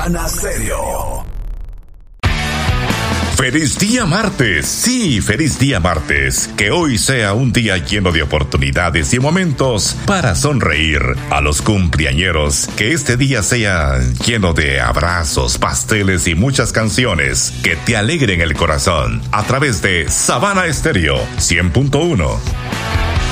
Sabana Stereo. ¡Feliz día martes! Sí, feliz día martes. Que hoy sea un día lleno de oportunidades y momentos para sonreír. A los cumpleañeros, que este día sea lleno de abrazos, pasteles y muchas canciones que te alegren el corazón. A través de Sabana Stereo 100.1.